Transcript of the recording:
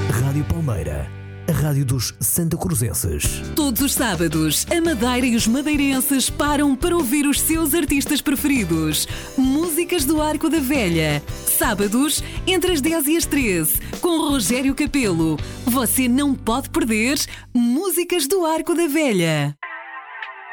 Rádio Palmeira, a rádio dos santacruzenses. Todos os sábados, a Madeira e os madeirenses param para ouvir os seus artistas preferidos. Músicas do Arco da Velha. Sábados, entre as 10 e as 13, com Rogério Capelo. Você não pode perder Músicas do Arco da Velha.